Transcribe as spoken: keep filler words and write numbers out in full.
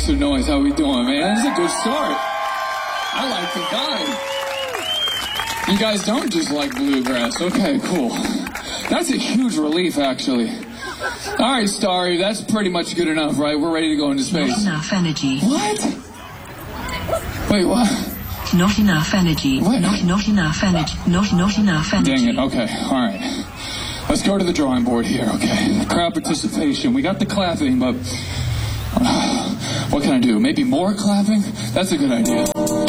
some noise. How we doing, man? This is a good start. I like the vibe. You guys don't just like bluegrass. Okay, cool. That's a huge relief, actually. All right, Starry, that's pretty much good enough, right? We're ready to go into space. Not enough energy. What? Wait, what? Not enough energy. What? Not, not enough energy. Not, not enough energy. Dang it. Okay, all right. Let's go to the drawing board here, okay? Crowd participation. We got the clapping, but uh, what can I do? Maybe more clapping? That's a good idea.